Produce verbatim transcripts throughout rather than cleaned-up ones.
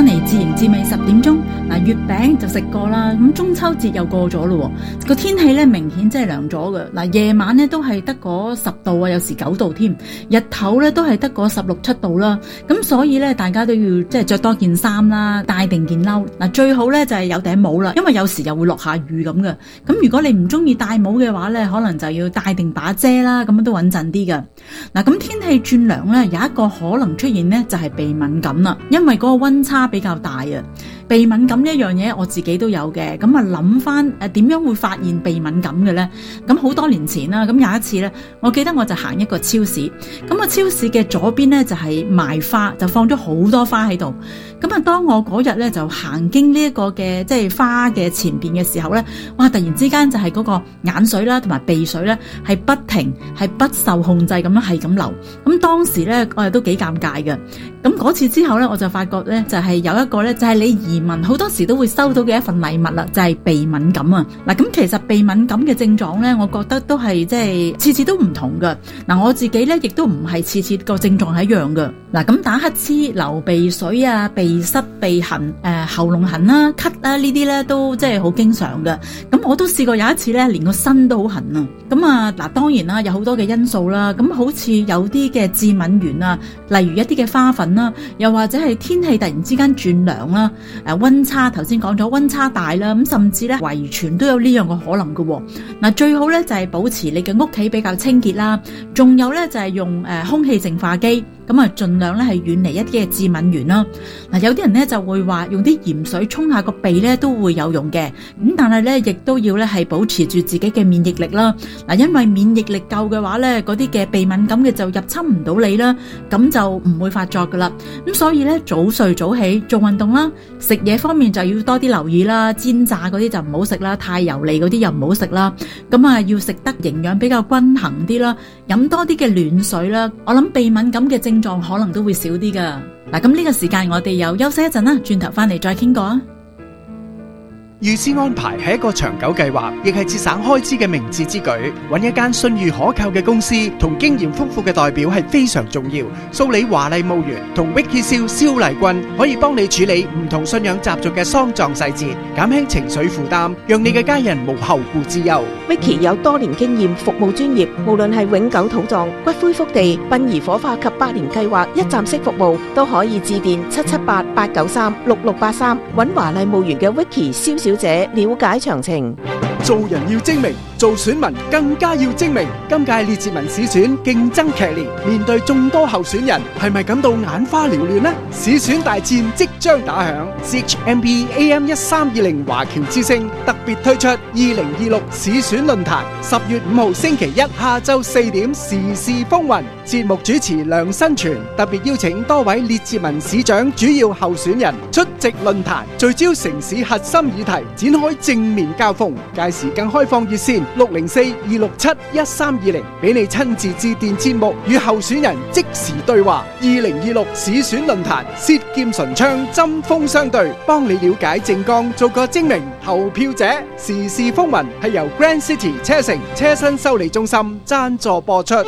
翻嚟自營至尾十點鐘，嗱月餅就食過啦，咁中秋節又過咗咯，個天氣咧明顯真係涼咗嘅。嗱夜晚咧都係得嗰十度啊，有時九度添，日頭咧都係得嗰十六七度啦。咁所以咧大家都要即係着多件衫啦，帶定件褸。嗱最好咧就係有頂帽啦，因為有時又會落下雨咁嘅。咁如果你唔中意戴帽嘅話咧，可能就要帶定把遮啦，咁樣都穩陣啲嘅。嗱咁天氣轉涼咧，有一個可能出現咧就係鼻敏感啦，因為嗰個溫差比較大啊。鼻敏感呢一樣嘢我自己都有嘅，咁啊諗翻誒點樣會發現鼻敏感嘅咧？咁好多年前啦，咁有一次咧，我記得我就行一個超市，咁啊超市嘅左邊咧就係賣花，就放咗好多花喺度。咁啊當我嗰日咧就行經呢一個嘅即係花嘅前邊嘅時候咧，哇！突然之間就係嗰個眼水啦同埋鼻水咧係不停係不受控制咁樣係咁流。咁當時咧我哋都幾尷尬嘅。咁嗰次之後咧，我就發覺咧就係有一個咧就係你移民好多時都會收到嘅一份禮物啦，就係鼻敏感啊。嗱咁其實鼻敏感嘅症狀咧，我覺得都係即係次次都唔同噶。嗱我自己咧亦都唔係次次個症狀係一樣噶。嗱咁打乞嗤、流鼻水啊、鼻塞、鼻痕、誒、呃、喉嚨痕啦、咳啦呢啲咧都即係好經常噶。咁我都試過有一次咧，連個身都好痕啊。咁啊嗱，當然啦，有好多嘅因素啦。咁好似有啲嘅致敏原啊，例如一啲嘅花粉啦，又或者係天氣突然之間轉涼啦，誒溫差頭先講咗溫差大啦，咁甚至咧遺傳都有呢樣嘅可能嘅。嗱最好咧就係保持你嘅屋企比較清潔啦，仲有咧就係用誒空氣淨化機。咁啊，盡量咧係遠離一啲嘅致敏源啦。嗱，有啲人咧就會話用啲鹽水沖下個鼻咧都會有用嘅。咁但係咧亦都要咧係保持住自己嘅免疫力啦。嗱，因為免疫力夠嘅話咧，嗰啲嘅鼻敏感嘅就入侵唔到你啦，咁就唔會發作噶啦。咁所以咧早睡早起，做運動啦，食嘢方面就要多啲留意啦。煎炸嗰啲就唔好食啦，太油膩嗰啲又唔好食啦。咁啊，要食得營養比較均衡啲啦，飲多啲嘅暖水啦。我諗鼻敏感嘅症狀可能都會少啲噶。嗱，咁呢個時間我哋又休息一陣啦，轉頭翻嚟再傾過啊。 預先安排係一個長久計劃，亦係節省開支嘅明智之舉。揾一間信譽可靠嘅公司同經驗豐富嘅代表係非常重要。蘇里華麗墓園同 Vicky 蕭蕭麗君可以幫你處理唔同信仰習俗嘅喪葬細節，減輕情緒負擔，讓你嘅家人無後顧之憂。 Vicky 有多年經驗，服務專業，無論係永久土葬、骨灰福地、殯儀火化及百年計劃一站式服務，都可以致電七七八八九三六六八三，揾華麗墓園嘅 Vicky 蕭小姐了解詳情。 做人要精明，做選民更加要精明。今屆列治文市選競爭劇烈，面對眾多候選人，係咪感到眼花繚亂呢？市選大戰即將打響 ，C H M P A M 一三二零華僑之聲特別推出二零二六市選論壇，十月五號星期一下晝四點時事風雲。節目主持梁新全特別邀請多位列治文市長主要候選人出席論壇，聚焦城市核心議題，展開正面交鋒。屆時更開放熱線六零四二六七一三二零，俾你親自致電節目與候選人即時對話。二零二六市選論壇，舌劍唇槍，針鋒相對，幫你了解政綱，做個精明投票者。時事風雲係由 Grand City 車城車身修理中心贊助播出。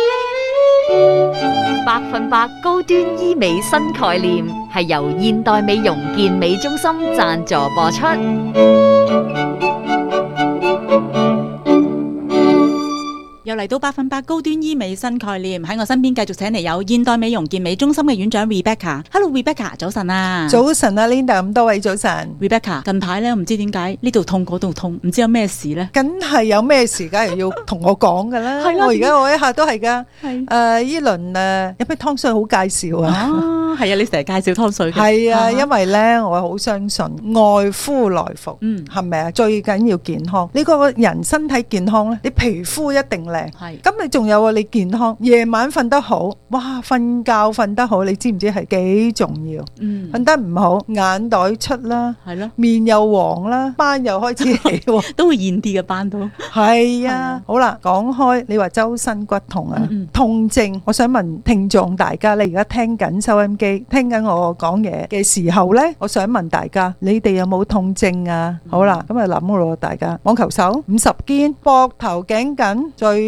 百分百高端醫美新概念係由現代美容健美中心贊助播出。 又嚟到百分百高端醫美新概念，喺我身邊繼續請嚟有現代美容健美中心嘅院長 Rebecca。Hello Rebecca， 早晨啊！ 早晨啊 Linda， 咁多位早晨。 Rebecca， 近排咧，唔知點解呢度痛嗰度痛，唔知有咩事咧？ 梗係有咩事，梗係要同我講噶啦。我而家我一下都係噶。係誒，依輪誒有咩湯水好介紹啊？ 哦，係啊，你成日介紹湯水嘅。 係啊，因為咧我好相信外敷內服，嗯，係咪啊？最緊要健康。你個人身體健康咧，你皮膚一定靚。係，咁你仲有啊？你健康，夜晚瞓得好，哇！瞓覺瞓得好，你知唔知係幾重要？嗯，瞓得唔好，眼袋出啦，係咯，面又黃啦，斑又開始起， 都會現啲嘅斑都係啊。好啦，講開，你話周身骨痛啊，嗯、痛症，我想問聽眾大家，你而家聽緊收音機，聽緊我講嘢嘅時候呢，我想問大家，你哋有冇痛症啊？嗯、好啦，咁啊諗咯，大家網球手五十肩，膊頭頸緊最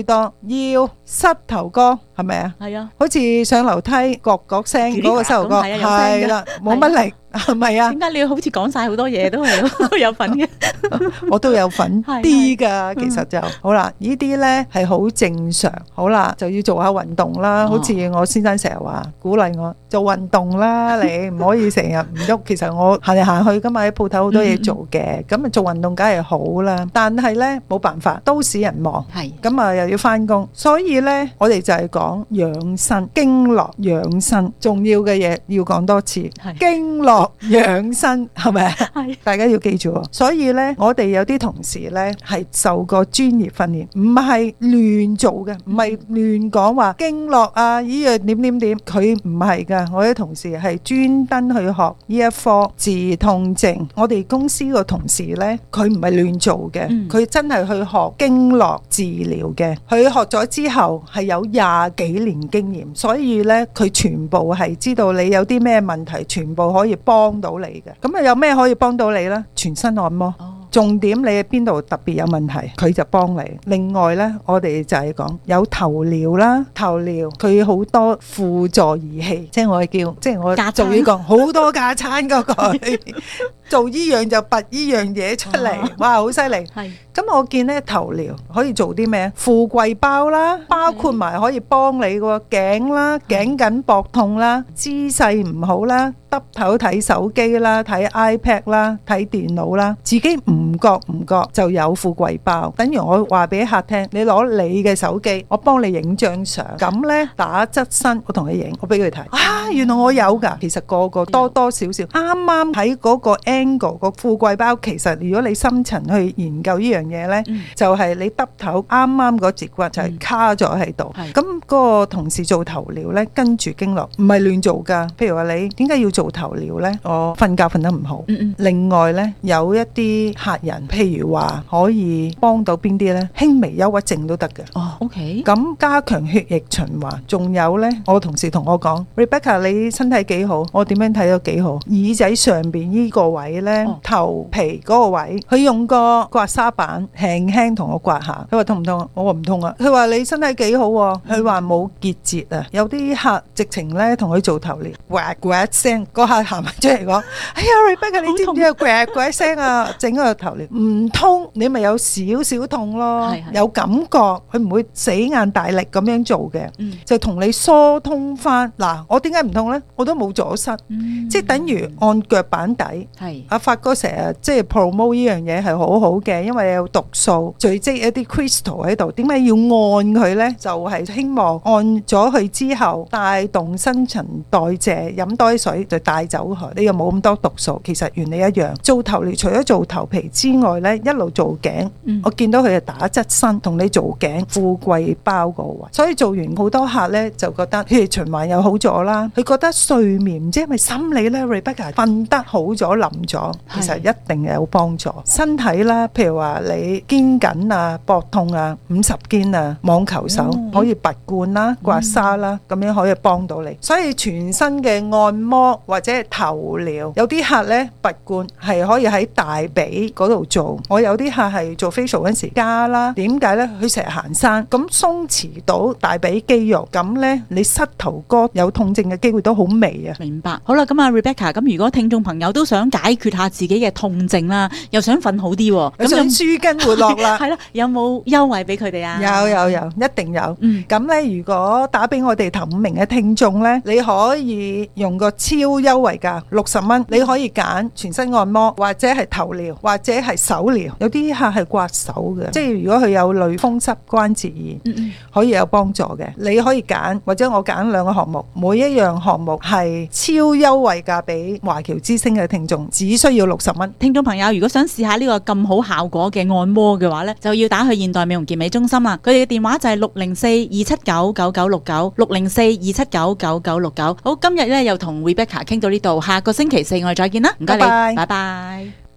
最多腰膝頭哥係咪啊？ 係啊， 好似上樓梯角角聲嗰個膝頭哥， 係啊有聲嘅係啦，冇乜力係咪啊？ 點解你要好似講晒好多嘢都係都有份嘅？ 我都有份啲㗎，其實就好啦。呢啲呢係好正常，好啦，就要做下運動啦。好似我先生成日話鼓勵我做運動啦，你唔可以成日唔喐。其實我行嚟行去㗎嘛，喺鋪頭好多嘢做嘅，咁啊做運動梗係好啦。但係呢冇辦法，都市人忙，咁啊又要返工，所以呢我哋就係講養生、經絡養生，重要嘅嘢要講多次，經絡養生係咪啊？大家要記住喎。所以呢，我哋有啲同事呢係受過專業訓練，唔係亂做嘅，唔係亂講話經絡啊，呢樣點點點，佢唔係㗎。我啲同事係專登去學呢一科治痛症。我哋公司個同事呢，佢唔係亂做嘅，佢真係去學經絡治療嘅。佢學咗之後係有廿幾年經驗，所以呢，佢全部係知道你有啲咩問題，全部可以幫到你嘅。咁啊有咩可以幫到你呢？全身按摩。重點你喺邊度特別有問題，佢就幫你。另外呢，我哋就係講有頭療啦，頭療佢好多輔助儀器，即係我係叫，即係我做呢個好多架撐嗰個，做依樣就拔依樣嘢出嚟，哇，好犀利！係咁，我見呢頭療可以做啲咩？富貴包啦，包括埋可以幫你個頸啦、頸緊膊痛啦、姿勢唔好啦、耷頭睇手機啦、睇 iPad 啦、睇電腦啦，自己唔覺唔覺就有富貴包。等於我話俾客聽，你攞你嘅手機，我幫你影張相，咁呢打側身，我同你影，我俾佢睇。啊，原來我有㗎。其實個個多多少少，啱啱喺嗰個 angle 個富貴包，其實如果你深層去研究呢樣嘢呢，嗯、就係你耷頭啱啱嗰節骨就係卡咗喺度。咁嗰、嗯、個同事做頭療呢，跟住經絡，唔係亂做㗎。譬如話你點解要做頭療呢？我瞓覺瞓得唔好。嗯嗯，另外呢，有一啲客人，譬如話可以幫到邊啲呢？輕微憂鬱症都得嘅。哦 ，OK。咁加強血液循環，仲有呢，我同事同我講 ，Rebecca 你身體幾好，我點樣睇都幾好。耳仔上邊呢個位呢，哦、頭皮嗰個位，佢用個刮痧板輕輕同我刮下，佢話痛唔痛啊？我話唔痛啊。佢話你身體幾好，佢話冇結節啊。有啲客直情呢，同佢做頭療，刮刮聲，嗰下行埋出嚟講，哎呀 Rebecca 你知唔知啊？刮刮聲啊，整個頭療唔通，你咪有少少痛咯，有感覺，佢唔會死硬大力咁樣做嘅，嗯、就同你疏通翻。嗱，我點解唔痛呢？我都冇阻塞，嗯、即係等於按腳板底。係阿發哥成日即係 promote 呢樣嘢係好好嘅，因為有毒素聚積一啲 crystal 喺度。點解要按佢呢？就係、是、希望按咗佢之後帶動新陳代謝，飲多啲水就帶走佢，你又冇咁多毒素。其實原理一樣。做頭療除咗做頭皮之外呢，一路做頸，嗯、我見到佢係打側身同你做頸富貴包個位，所以做完好多客呢，就覺得血液循環又好咗啦。佢覺得睡眠唔知係咪心理呢 Rebecca 瞓得好咗冧咗，其實一定有幫助。身體啦，譬如話你肩緊啊、膊痛啊、五十肩啊、網球手、嗯、可以拔罐啦、刮痧啦，咁、嗯、樣可以幫到你。所以全身嘅按摩或者係頭療，有啲客呢，拔罐係可以喺大髀嗰度做。我有啲客係做 facial 嗰陣時加啦。點解呢？佢成日行山，咁鬆弛到大髀肌肉，咁呢，你膝頭哥有痛症嘅機會都好微啊。明白。好啦，咁啊 Rebecca，咁如果聽眾朋友都想解決下自己嘅痛症啦，又想瞓好啲，咁想舒筋活絡啦，係啦，有冇優惠俾佢哋啊？有有有，一定有。嗯，咁呢，如果打俾我哋頭五名嘅聽眾呢，你可以用個超優惠價六十蚊，你可以揀全身按摩或者係頭療或者係手療。有啲客係刮手嘅，即係如果佢有類風濕關節炎，嗯嗯可以有幫助嘅。你可以揀，或者我揀兩個項目，每一樣項目係超優惠價俾華僑之星嘅聽眾，只需要六十蚊。聽眾朋友，如果想試下呢個咁好效果嘅按摩嘅話呢，就要打去現代美容健美中心啦。佢哋嘅電話就係六零四二七九九九六九六零四二七九九九六九。好，今日呢又同 Rebecca 傾到呢度，下個星期四我哋再見啦，唔該你，拜拜。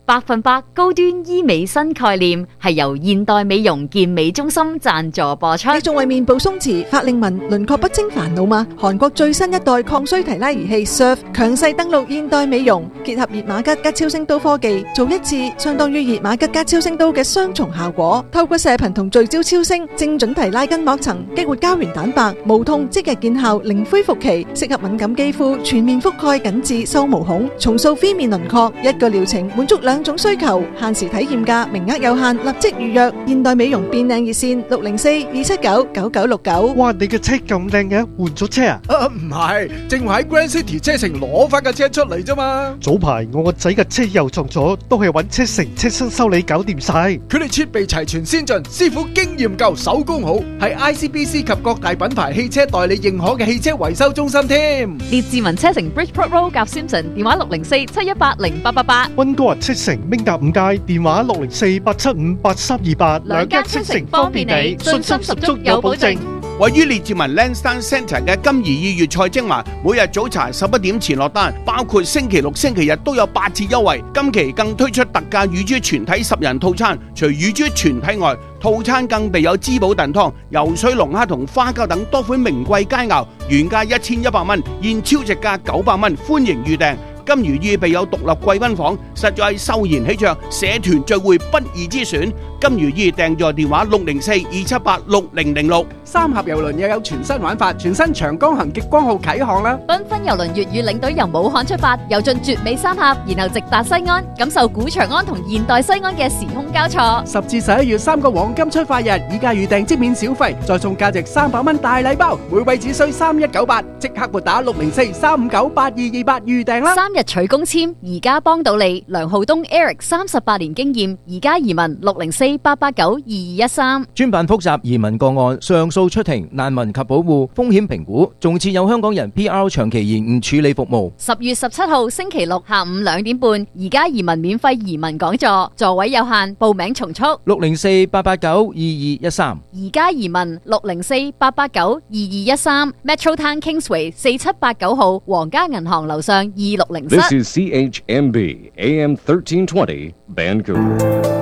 百分百高端醫美新概念係由現代美容健美中心贊助播出。 你仲為面部鬆弛、法令紋、輪廓不清煩惱嗎？韓國最新一代抗衰提拉儀器 Surf 強勢登陸現代美容，結合熱瑪吉加超聲刀科技，做一次相當於熱瑪吉加超聲刀嘅雙重效果。透過射頻同聚焦超聲，精準提拉筋膜層，激活膠原蛋白，無痛即日見效，零恢復期，適合敏感肌膚，全面覆蓋緊致收毛孔，重塑 V 面輪廓。一個療程滿足兩種需求，限時體驗價，名額有限，立即預約。現代美容變靚熱線六零四二七九九九六九。 哇，你嘅車咁靚嘅，換咗車啊？ 啊，唔係，正話喺 Grand City 車城攞翻架車出嚟啫嘛。 早排我個仔嘅車又撞咗，都係揾車城車身修理搞掂晒。 佢哋設備齊全先進，師傅經驗夠，手工好，係 I C B C 及各大品牌汽車代理認可嘅汽車維修中心添。 列治文車城 Bridgeport Road 夾 Simpson， 電話六零四七一八零八八八。 溫哥華車城明達五街，電話六零四八七五八三二八。 兩間車城方便你，信心十足有保證。 位於列治文 Lansdowne Centre 嘅金怡意粵菜精華，每日早茶十一點前落單，包括星期六、星期日都有八折優惠。今期更推出特價乳豬全體十人套餐，除乳豬全體外，套餐更備有滋補燉湯、游水龍蝦同花膠等多款名貴佳肴，原價一千一百蚊，現超值價九百蚊，歡迎預訂。金魚意備有獨立貴賓房，實在係秀賢喜鵲社團聚會不二之選。金魚意訂座電話六零四二七八六零零六。 三峽郵輪又有全新玩法，全新長江行極光號啟航啦！ 繽紛郵輪粵語領隊由武漢出發，遊進絕美三峽，然後直達西安，感受古長安同現代西安嘅時空交錯。 十至十一月三個黃金出發日，以價預訂即免小費，再送價值三百蚊大禮包，每位只需三一九八，即刻撥打六零四三五九八二二八預訂啦！ 三日取公簽，而家幫到你。梁浩東 Eric 三十八年經驗，而家移民六零四八八九二二一三。 專辦複雜移民個案，上訴出庭、難民及保護、風險評估，仲設有香港人 P R 長期延誤處理服務。 十月十七號星期六下午兩點半，而家移民免費移民講座，座位有限，報名從速。 六零四八八九二二一三。 而家移民六零四八八九二二一三 Metro Town Kingsway 四七八九號皇家銀行樓上二六零室。 This is C H M B A M thirteen twenty Vancouver。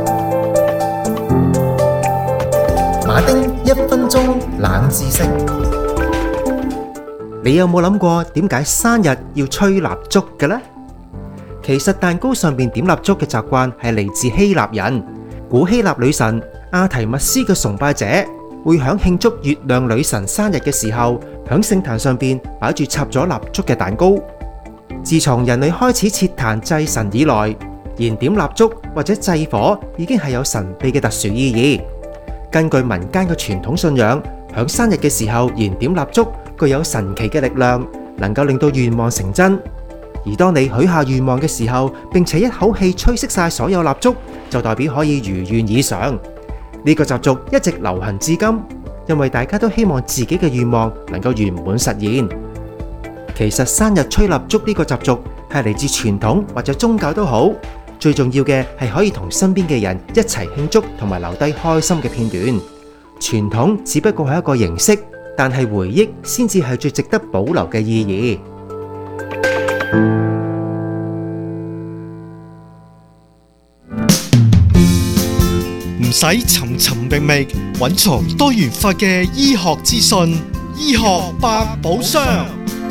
馬丁一分鐘冷知識，你有冇諗過點解生日要吹蠟燭嘅呢？其實蛋糕上面點蠟燭嘅習慣係嚟自希臘人。古希臘女神阿提密斯嘅崇拜者會響慶祝月亮女神生日嘅時候，響聖壇上邊擺住插咗蠟燭嘅蛋糕。自從人類開始設壇祭神以來，燃點蠟燭或者祭火已經係有神秘嘅特殊意義。根據民間嘅傳統信仰，響生日嘅時候燃點蠟燭具有神奇嘅力量，能夠令到願望成真。而當你許下願望嘅時候，並且一口氣吹熄晒所有蠟燭，就代表可以如願以償。呢個習俗一直流行至今，因為大家都希望自己嘅願望能夠圓滿實現。其實生日吹蠟燭呢個習俗係嚟自傳統或者宗教都好，最重要嘅係可以同身邊嘅人一齊慶祝同埋留低開心嘅片段。傳統只不過係一個形式，但係回憶先至係最值得保留嘅意義。 唔使尋尋覓覓，揾從多元化嘅醫學資訊，醫學百寶箱。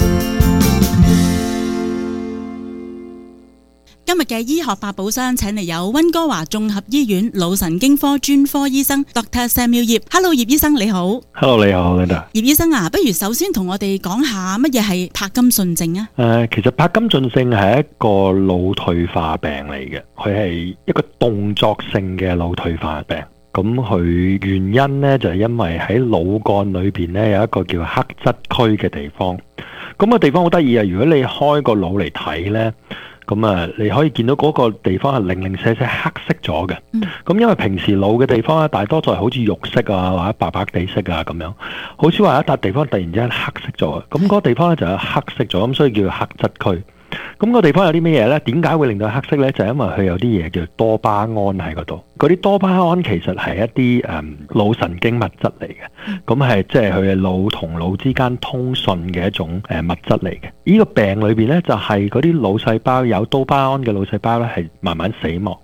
今日嘅醫學百寶箱請嚟有溫哥華綜合醫院腦神經科專科醫生 Doctor Samuel 葉。Hello 葉醫生你好。 Hello 你好 Linda。葉醫生啊，不如首先同我哋講下乜嘢係帕金遜症啊？ 誒、呃，其實帕金遜症係一個腦退化病嚟嘅，佢係一個動作性嘅腦退化病。咁佢原因呢，就係、是、因為喺腦幹裏邊呢，有一個叫黑質區嘅地方。咁、那個地方好得意啊！如果你開個腦嚟睇呢。咁啊，你可以見到嗰個地方係零零舍舍黑色咗嘅。咁、嗯、因為平時腦嘅地方咧，大多數係好似肉色啊，或者白白地色啊咁樣，好少話一笪地方突然之間黑色咗。咁嗰個地方咧就有黑色咗，咁所以叫黑質區。咁、那個地方有啲咩嘢呢？點解會令到黑色呢？就係、是、因為佢有啲嘢叫多巴胺喺嗰度。嗰啲多巴胺其實係一啲誒腦神經物質嚟嘅，咁係即係佢嘅腦同腦之間通訊嘅一種誒物質嚟嘅。呢、這個病裏邊呢，就係嗰啲腦細胞有多巴胺嘅腦細胞呢，係慢慢死亡。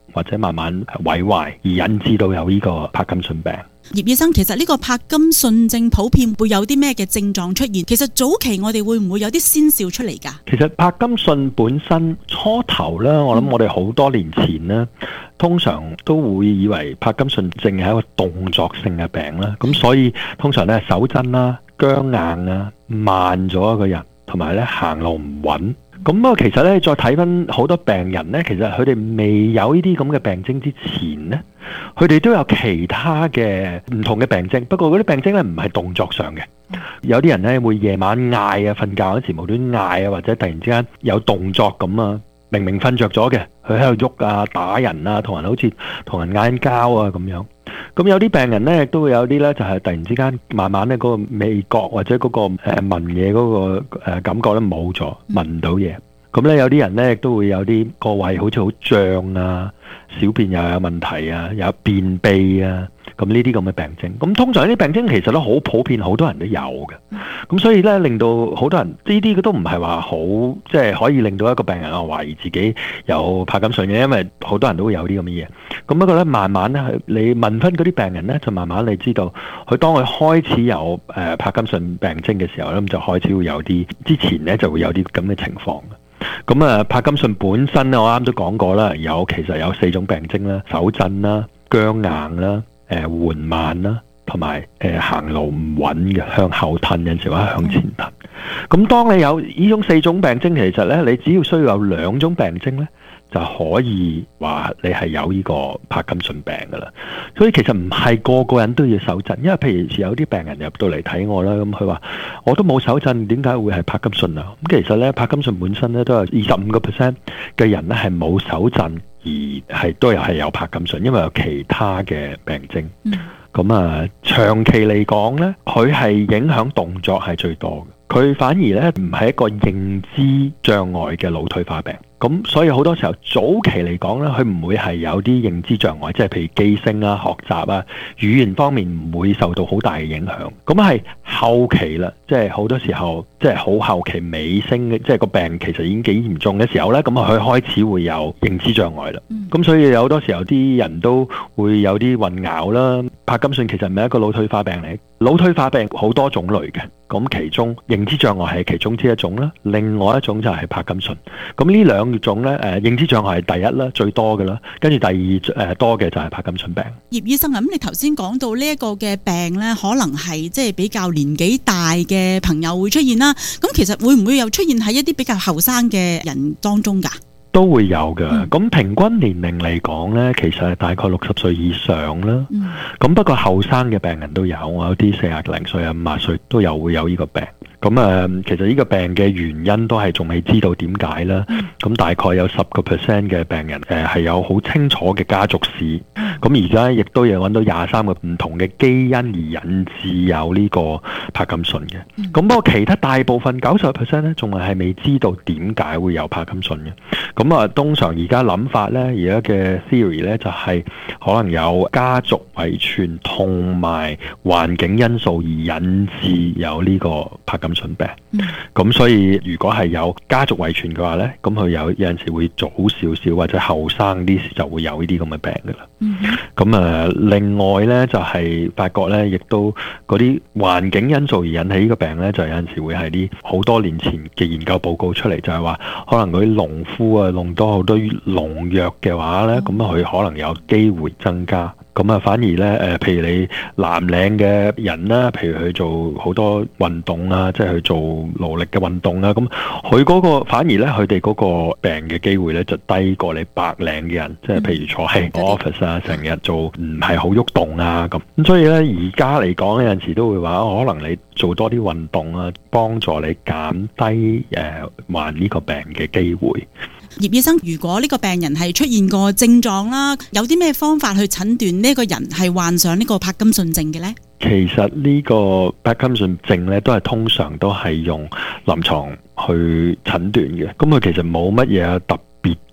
或者慢慢毀壞，而引致到有呢個柏金遜病。 葉醫生，其實呢個柏金遜症普遍會有啲咩嘅症狀出現？其實早期我哋會唔會有啲先兆出嚟㗎？ 其實柏金遜本身初頭咧，我諗我哋好多年前呢，通常都會以為柏金遜症係一個動作性嘅病啦，咁所以通常咧手震啦、僵硬啊、慢咗一個人，同埋咧行路唔穩。咁啊，其實咧再睇翻好多病人咧，其實佢哋未有呢啲咁嘅病徵之前咧，佢哋都有其他嘅唔同嘅病徵。不過嗰啲病徵咧唔係動作上嘅，有啲人咧會夜晚嗌啊，瞓覺嗰時無端嗌啊，或者突然之間有動作咁啊，明明瞓着咗嘅，佢喺度喐啊、打人啊、同人好似同人嗌交啊咁樣。咁有啲病人咧，都會有啲咧，就係突然之間慢慢咧嗰個味覺或者嗰個誒聞嘢嗰個誒感覺咧冇咗，聞唔到嘢。咁咧有啲人咧亦都會有啲個胃好似好脹啊，小便又有問題啊，有便秘啊，咁呢啲咁嘅病徵。咁通常呢啲病徵其實都好普遍，好多人都有嘅。咁所以咧令到好多人呢啲都唔係話好，即係可以令到一個病人啊懷疑自己有柏金遜嘅，因為好多人都會有啲咁嘅嘢。咁不過咧慢慢咧，你問翻嗰啲病人咧，就慢慢你知道，佢當佢開始有誒柏金遜病徵嘅時候咧，咁就開始會有啲，之前咧就會有啲咁嘅情況。咁啊，柏金遜本身咧，我啱都講過啦，有其實有四種病徵啦，手震啦、僵硬啦、誒緩慢啦，同埋誒行路唔穩嘅，向後褪有陣時或者向前褪。咁當你有呢種四種病徵，其實咧，你只要需要有兩種病徵咧，就可以話你係有呢個柏金遜病噶啦。所以其實唔係個個人都要手震，因為譬如有啲病人入到嚟睇我啦，咁佢話我都冇手震，點解會係柏金遜啊？咁其實咧，柏金遜本身咧都有二十五個 percent 嘅人咧係冇手震，而係都有係有柏金遜，因為有其他嘅病徵。咁、嗯、啊，長期嚟講咧，佢係影響動作係最多嘅，佢反而咧唔係一個認知障礙嘅腦退化病。咁所以好多時候早期嚟講咧，佢唔會係有啲認知障礙，即係譬如記性啊、學習啊、語言方面唔會受到好大嘅影響。咁係後期啦，即係好多時候即係好後期尾聲嘅，即係個病其實已經幾嚴重嘅時候咧，咁佢開始會有認知障礙啦。咁、嗯、所以有好多時候啲人都會有啲混淆啦。柏金遜其實唔係一個腦退化病嚟，腦退化病好多種類嘅，咁其中認知障礙係其中之一種啦，另外一種就係柏金遜。咁呢兩種咧，誒認知障礙係第一啦，最多嘅啦，跟住第二誒多嘅就係柏金遜病。 葉醫生啊，咁你頭先講到呢一個嘅病咧，可能係即係比較年紀大嘅朋友會出現啦。咁其實會唔會又出現喺一啲比較後生嘅人當中㗎？ 都會有嘅，咁、嗯、平均年齡嚟講呢，其實係大概六十歲以上啦。咁、嗯、不過後生嘅病人都有，我有啲四廿零歲啊、五十歲都有會有呢個病。咁誒，其實呢個病嘅原因都係仲未知道點解啦。咁、嗯、大概有十個 percent 嘅病人誒係有好清楚嘅家族史。咁而家亦都有揾到廿三個唔同嘅基因而引致有呢個柏金遜嘅。咁、嗯、不過其他大部分九十 percent 咧，仲係係未知道點解會有柏金遜嘅。咁啊，通常而家諗法咧，而家嘅 theory 咧就係可能有家族遺傳同埋環境因素而引致有呢個柏金遜病。咁、嗯、所以如果係有家族遺傳嘅話咧，咁佢有有陣時會早少少或者後生啲時就會有呢啲咁嘅病噶啦。咁、嗯、啊，另外咧就係發覺咧，亦都嗰啲環境因素而引起呢個病咧，就有陣時會係啲好多年前嘅研究報告出嚟，就係話可能嗰啲農夫啊弄多好多農藥嘅話咧，咁佢可能有機會增加。咁啊，反而咧誒，譬如你藍領嘅人啦，譬如去做好多運動啊，即係去做勞力嘅運動啊，咁佢嗰個反而咧，佢哋嗰個病嘅機會咧就低過你白領嘅人，即係譬如坐喺 office 啊，成日做唔係好喐動啊咁。咁所以咧，而家嚟講有陣時都會話，可能你做多啲運動啊，幫助你減低誒患呢個病嘅機會。 葉醫生，如果呢個病人係出現過症狀啦，有啲咩方法去診斷呢個人係患上呢個柏金遜症嘅呢？ 其實呢個柏金遜症咧，都係通常都係用臨床去診斷嘅。咁佢其實冇乜嘢特別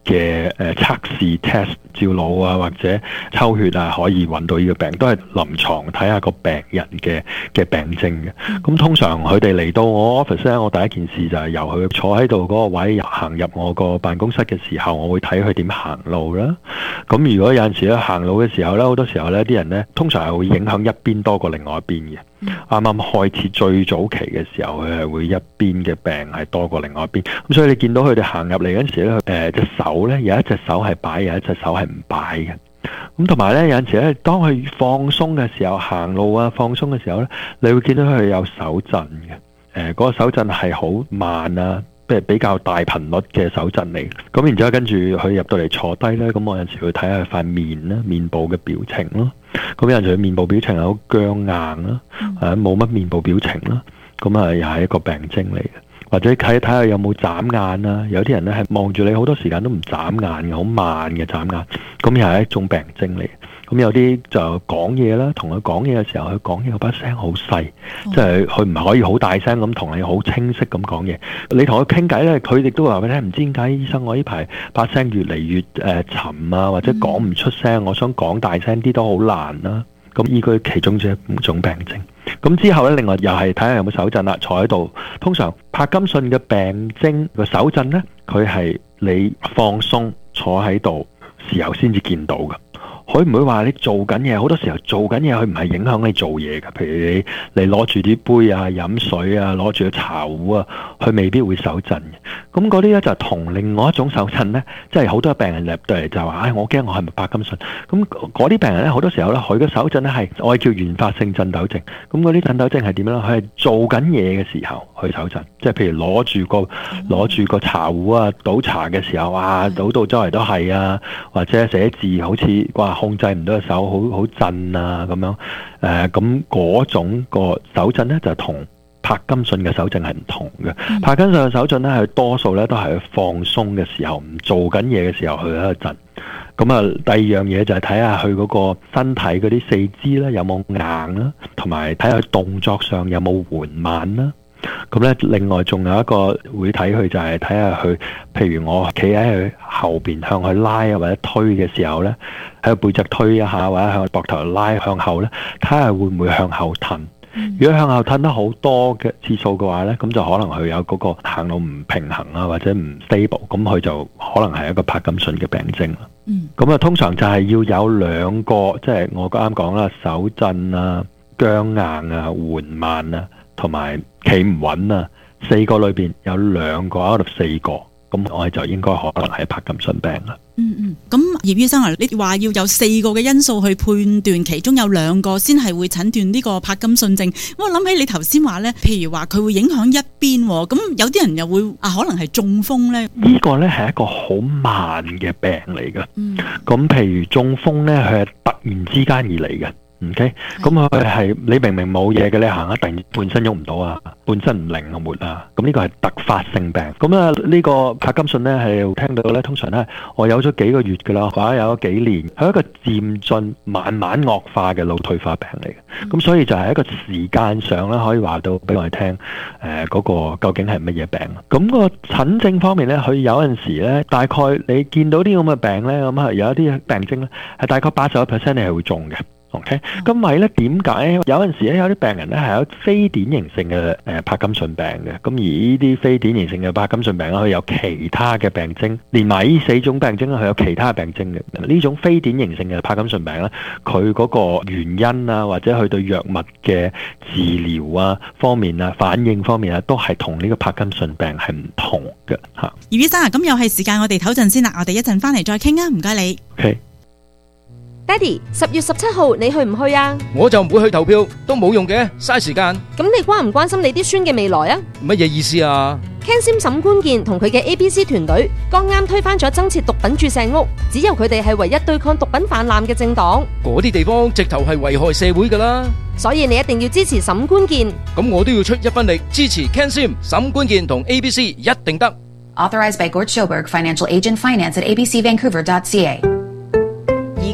嘅誒測試 test 照腦啊或者抽血啊可以揾到呢個病，都係臨床睇下個病人嘅嘅病徵嘅。咁、嗯、通常佢哋嚟到我 office 咧，我第一件事就係由佢坐喺度嗰個位行入我個辦公室嘅時候，我會睇佢點行路啦。咁如果有陣時咧行路嘅時候咧，好多時候咧啲人咧通常係會影響一邊多過另外一邊嘅。啱啱開始最早期嘅時候，佢係會一邊嘅病係多過另外一邊。咁所以你見到佢哋行入嚟嗰陣時咧，誒、呃、隻手咧有一隻手係擺，有一隻手係唔擺嘅。咁同埋咧有陣時咧，當佢放鬆嘅時候，行路啊放鬆嘅時候咧，你會見到佢有手震嘅。誒、呃、嗰、那個手震係好慢啊，即係比較大頻率嘅手震嚟。咁然之後跟住佢入到嚟坐低咧，咁我有陣時會睇下佢塊面啦、面部嘅表情咯。咁有陣時佢面部表情係好僵硬啦，誒冇乜面部表情啦，咁啊又係一個病徵嚟嘅。或者睇睇下有冇眨眼啦，有啲人咧係望住你好多時間都唔眨眼嘅，好慢嘅眨眼，咁又係一種病徵嚟嘅。咁有啲就講嘢啦，同佢講嘢嘅時候，佢講嘢嗰把聲好細，即係佢唔可以好大聲咁同你好清晰咁講嘢。你同佢傾偈咧，佢亦都話俾你聽，唔知點解醫生我呢排把聲越嚟越誒、呃、沉啊，或者講唔出聲，我想講大聲啲都好難啦。咁呢個其中之一種病徵。咁之後咧，另外又係睇下有冇手震啦。坐喺度，通常柏金遜嘅病徵個手震咧，佢係你放鬆坐喺度時候先至見到嘅。佢唔會話你做緊嘢，好多時候做緊嘢，佢唔係影響你做嘢嘅。譬如你你攞住啲杯啊、飲水啊、攞住個茶壺啊，佢未必會手震嘅。咁嗰啲咧就同另外一種手震咧，即係好多病人入到嚟就話，唉、哎，我驚我係咪柏金遜？咁嗰啲病人咧，好多時候咧，佢嘅手震咧係我係叫原發性震抖症。咁嗰啲震抖症係點樣咧？佢係做緊嘢嘅時候去手震，即係譬如攞住個攞住個茶壺啊，倒茶嘅時候啊，倒到周圍都係啊，或者寫字好似哇〜控制唔到個手，好好震啊咁樣，誒咁嗰種個手震咧就同柏金遜嘅手震係唔同嘅。嗯、柏金遜嘅手震咧係多數咧都係放鬆嘅時候，唔做緊嘢嘅時候佢喺度震。咁啊，第二樣嘢就係睇下佢嗰個身體嗰啲四肢咧有冇硬啦，同埋睇下佢動作上有冇緩慢啦。咁咧，另外仲有一個會睇佢就係睇下佢，譬如我企喺佢後邊向佢拉啊或者推嘅時候咧，喺個背脊推一下或者向膊頭拉向後咧，睇下會唔會向後褪。嗯、如果向後褪得好多嘅次數嘅話咧，咁就可能佢有嗰個行路唔平衡啊或者唔 stable，咁佢就可能係一個柏金遜嘅病徵啦。嗯，咁啊，通常就係要有兩個，即係我啱啱講啦，手震啊、僵硬啊、緩慢啊，同埋企唔穩啊，四個裏邊有兩個 out of 四個，咁我哋就應該可能係柏金遜病啦。 嗯嗯，咁葉醫生啊，你話要有四個嘅因素去判斷，其中有兩個先係會診斷呢個柏金遜症。我諗起你頭先話咧，譬如話佢會影響一邊，咁有啲人又會啊，可能係中風咧。 呢個咧係一個好慢嘅病嚟嘅。嗯，咁譬如中風咧，佢係突然之間而嚟嘅。OK，咁佢係你明明冇嘢嘅，你行一突然半身喐唔到啊，半身唔靈活啊，咁呢個係突發性病。咁啊呢個柏金遜咧係聽到咧，通常咧我有咗幾個月噶啦，或者有咗幾年，係一個漸進慢慢惡化嘅腦退化病嚟嘅。咁、嗯、所以就係一個時間上咧，可以話到俾我哋聽，誒、呃、嗰、那個究竟係乜嘢病？咁、那個診症方面咧，佢有陣時咧，大概你見到啲咁嘅病咧，咁啊有一啲病徵咧，係大概八十個 percent 你係會中嘅。OK，咁咪咧點解有陣時咧有啲病人咧係有非典型性嘅誒柏金遜病嘅？咁而呢啲非典型性嘅柏金遜病咧，佢有其他嘅病徵，連埋呢四種病徵咧，佢有其他病徵嘅。呢種非典型性嘅柏金遜病咧，佢嗰個原因啊，或者佢對藥物嘅治療啊方面啊、反應方面啊，都係同呢個柏金遜病係唔同嘅嚇。 葉醫生啊，咁又係時間，我哋唞陣先啦，我哋一陣翻嚟再傾啊，唔該你。 OK。 爹哋，十月十七號你去唔去啊？ 我就唔會去投票，都冇用嘅，嘥時間。 咁你關唔關心你啲孫嘅未來啊？ 乜嘢意思啊？ Ken Sim 沈官健同佢嘅 A B C 團隊剛啱推翻咗增設毒品注射屋，只有佢哋係唯一對抗毒品泛濫嘅政黨。 嗰啲地方直頭係危害社會噶啦， 所以你一定要支持沈官健。 咁我都要出一分力支持 Ken Sim 沈官健同 A B C， 一定得。 Authorized by Gort Schoberg, Financial Agent, Finance at a b c vancouver dot c a。 而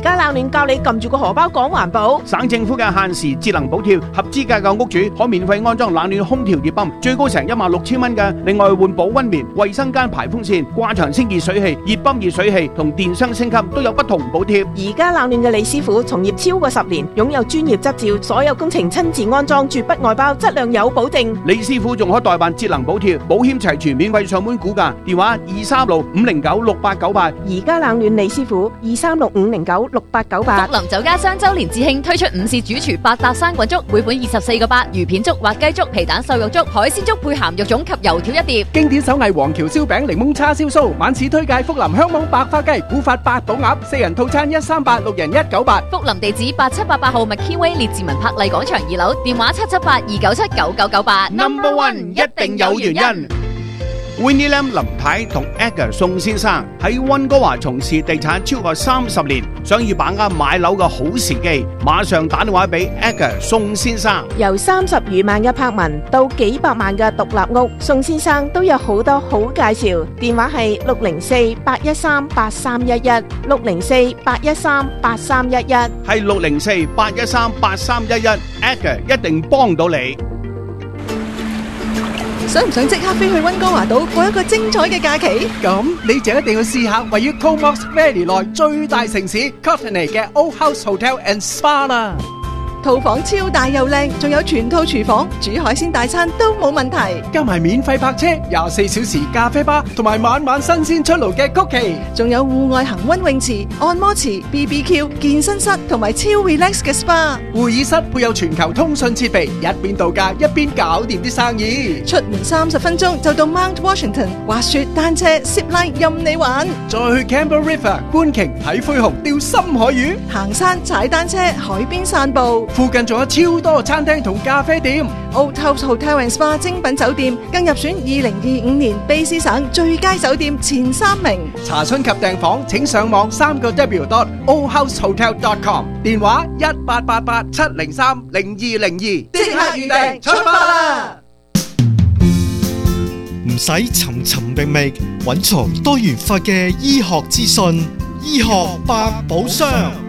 家冷暖教你撳住個荷包講環保。 省政府嘅限時節能補貼，合資格嘅屋主可免費安裝冷暖空調熱泵，最高成一萬六千蚊嘅。另外換保溫棉、衛生間排風扇、掛牆清潔水器、熱泵熱水器同電箱升級都有不同補貼。 而家冷暖嘅李師傅從業超過十年，擁有專業執照，所有工程親自安裝，絕不外包，質量有保證。 李師傅仲可代辦節能補貼，保險齊全，免費上門估價，電話二三六五零九六八九八。 而家冷暖李師傅二三六五零九六八九八。 福林酒家雙周年致慶推出午市主廚百搭生滾粥，每款二十四個八，魚片粥、滑雞粥、皮蛋瘦肉粥、海鮮粥配鹹肉粽及油條一碟。 經典手藝黃橋燒餅、檸檬叉燒酥，晚市推介福林香網白花雞、古法八寶鴨，四人套餐一三八，六人一九八。 福林地址八七八八號麥堅威列治文柏麗廣場二樓，電話七七八二九七九九九八。 Number One 一定有原因。Winnie Lam 林太同 Edgar 宋先生喺溫哥華從事地產超過三十年，想要把握買樓嘅好時機，馬上打電話俾 Edgar 宋先生。 由三十餘萬嘅柏文到幾百萬嘅獨立屋，宋先生都有好多好介紹。電話係六零四八一三八三一一，六零四八一三八三一一， 係六零四八一三八三一一 ，Edgar 一定幫到你。 想唔想即刻飛去溫哥華島過一個精彩嘅假期？ 咁你就一定要試下位於 Comox Valley 內最大城市 Courtenay 嘅 Old House Hotel and Spa 啦。 套房超大又靚，仲有全套廚房，煮海鮮大餐都冇問題。 加埋免費泊車、廿四小時咖啡吧，同埋晚晚新鮮出爐嘅曲奇， 仲有戶外恒溫泳池、按摩池、B B Q、健身室同埋超 relax 嘅 S P A。 會議室配有全球通訊設備，一邊度假一邊搞掂啲生意。 出門三十分鐘就到 Mount Washington，滑雪、單車、zip line 任你玩。 再去 Campbell River 觀鯨睇灰熊、釣深海魚， 行山、踩單車、海邊散步。 附近仲有超多餐廳同咖啡店。 Old House Hotel and Spa 精品酒店更入選二零二五年卑詩省最佳酒店前三名。 查詢及訂房請上網三個 W dot old house hotel dot com， 電話一八八八七零三零二零二，即刻預訂出發啦！ 唔使尋尋覓覓，揾尋多元化嘅醫學資訊，醫學百寶箱。